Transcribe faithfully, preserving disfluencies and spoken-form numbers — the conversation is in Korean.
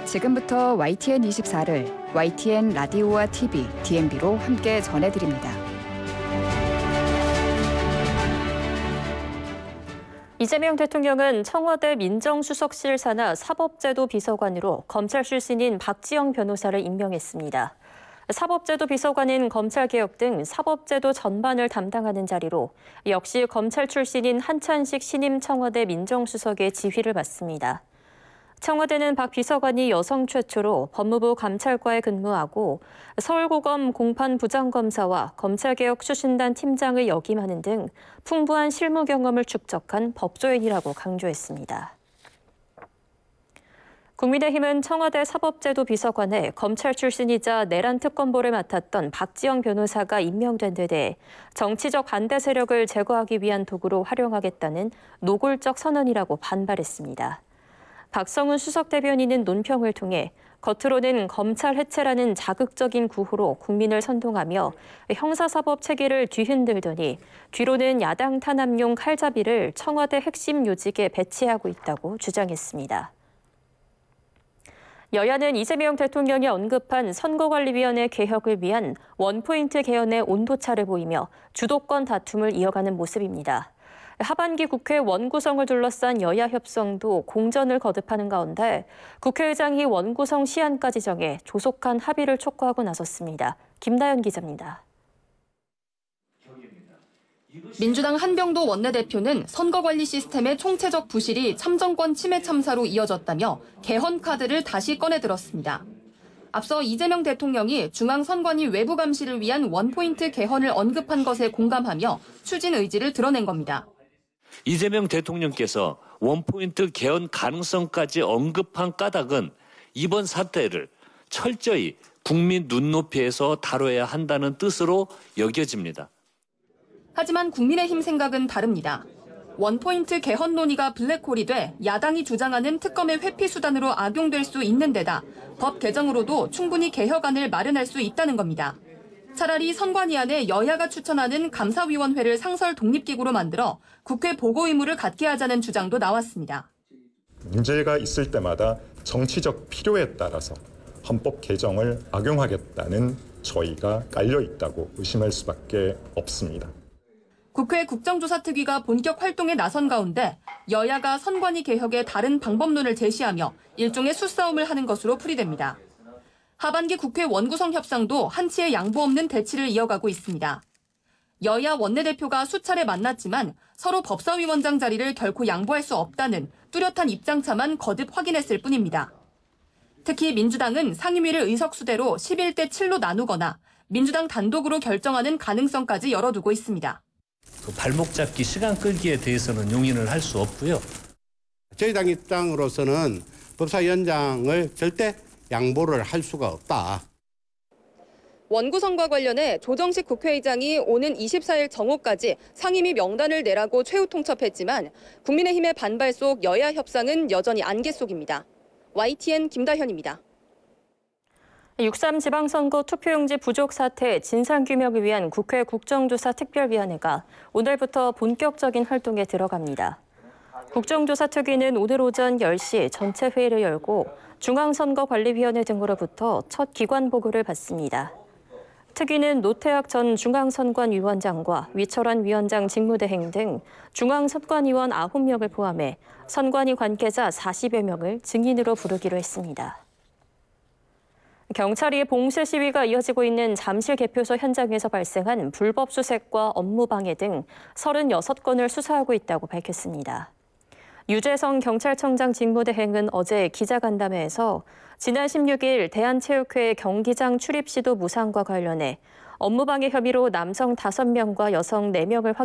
지금부터 와이티엔 이십사를 와이티엔 라디오와 티비, 디엠비로 함께 전해드립니다. 이재명 대통령은 청와대 민정수석실 산하 사법제도 비서관으로 검찰 출신인 박지영 변호사를 임명했습니다. 사법제도 비서관은 검찰개혁 등 사법제도 전반을 담당하는 자리로 역시 검찰 출신인 한찬식 신임 청와대 민정수석의 지휘를 맡습니다. 청와대는 박 비서관이 여성 최초로 법무부 감찰과에 근무하고 서울고검 공판 부장검사와 검찰개혁 추진단 팀장을 역임하는 등 풍부한 실무 경험을 축적한 법조인이라고 강조했습니다. 국민의힘은 청와대 사법제도 비서관에 검찰 출신이자 내란 특검보를 맡았던 박지영 변호사가 임명된 데 대해 정치적 반대 세력을 제거하기 위한 도구로 활용하겠다는 노골적 선언이라고 반발했습니다. 박성훈 수석 대변인은 논평을 통해 겉으로는 검찰 해체라는 자극적인 구호로 국민을 선동하며 형사사법 체계를 뒤흔들더니 뒤로는 야당 탄압용 칼잡이를 청와대 핵심 요직에 배치하고 있다고 주장했습니다. 여야는 이재명 대통령이 언급한 선거관리위원회 개혁을 위한 원포인트 개헌의 온도차를 보이며 주도권 다툼을 이어가는 모습입니다. 하반기 국회 원구성을 둘러싼 여야 협상도 공전을 거듭하는 가운데 국회의장이 원구성 시한까지 정해 조속한 합의를 촉구하고 나섰습니다. 김다연 기자입니다. 민주당 한병도 원내대표는 선거관리 시스템의 총체적 부실이 참정권 침해 참사로 이어졌다며 개헌 카드를 다시 꺼내들었습니다. 앞서 이재명 대통령이 중앙선관위 외부 감시를 위한 원포인트 개헌을 언급한 것에 공감하며 추진 의지를 드러낸 겁니다. 이재명 대통령께서 원포인트 개헌 가능성까지 언급한 까닭은 이번 사태를 철저히 국민 눈높이에서 다뤄야 한다는 뜻으로 여겨집니다. 하지만 국민의힘 생각은 다릅니다. 원포인트 개헌 논의가 블랙홀이 돼 야당이 주장하는 특검의 회피 수단으로 악용될 수 있는 데다 법 개정으로도 충분히 개혁안을 마련할 수 있다는 겁니다. 차라리 선관위 안에 여야가 추천하는 감사위원회를 상설 독립기구로 만들어 국회 보고 의무를 갖게 하자는 주장도 나왔습니다. 문제가 있을 때마다 정치적 필요에 따라서 헌법 개정을 악용하겠다는 저희가 깔려 있다고 의심할 수밖에 없습니다. 국회 국정조사특위가 본격 활동에 나선 가운데 여야가 선관위 개혁의 다른 방법론을 제시하며 일종의 수싸움을 하는 것으로 풀이됩니다. 하반기 국회 원구성 협상도 한치의 양보 없는 대치를 이어가고 있습니다. 여야 원내대표가 수차례 만났지만 서로 법사위원장 자리를 결코 양보할 수 없다는 뚜렷한 입장차만 거듭 확인했을 뿐입니다. 특히 민주당은 상임위를 의석수대로 십일 대 칠로 나누거나 민주당 단독으로 결정하는 가능성까지 열어두고 있습니다. 그 발목 잡기, 시간 끌기에 대해서는 용인을 할 수 없고요. 저희 당 입장으로서는 법사위원장을 절대 양보를 할 수가 없다. 원구성과 관련해 조정식 국회의장이 오는 이십사일 정오까지 상임위 명단을 내라고 최후 통첩했지만 국민의힘의 반발 속 여야 협상은 여전히 안개 속입니다. 와이티엔 김다현입니다. 육삼 지방선거 투표용지 부족 사태 진상규명을 위한 국회 국정조사 특별위원회가 오늘부터 본격적인 활동에 들어갑니다. 국정조사 특위는 오늘 오전 열 시 전체 회의를 열고 중앙선거관리위원회 등으로부터 첫 기관 보고를 받습니다. 특위는 노태학 전 중앙선관위원장과 위철환 위원장 직무대행 등 중앙선관위원 아홉 명을 포함해 선관위 관계자 사십여 명을 증인으로 부르기로 했습니다. 경찰이 봉쇄 시위가 이어지고 있는 잠실 개표소 현장에서 발생한 불법 수색과 업무방해 등 서른여섯 건을 수사하고 있다고 밝혔습니다. 유재성 경찰청장 직무대행은 어제 기자간담회에서 지난 십육일 대한체육회 경기장 출입 시도 무상과 관련해 업무방해 혐의로 남성 다섯 명과 여성 네 명을 확인했습니다.